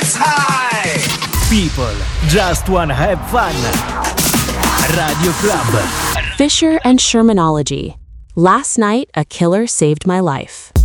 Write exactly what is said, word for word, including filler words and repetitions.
Let's high! People just wanna have fun. Radio Club. Fisher and Shermanology. Last night, a killer saved my life.